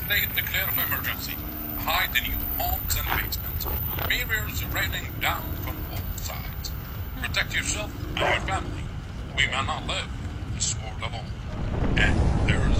state declare of emergency. Hide in your homes and basements. Mirrors raining down from all sides. Protect yourself and your family. We may not live this world alone. And there is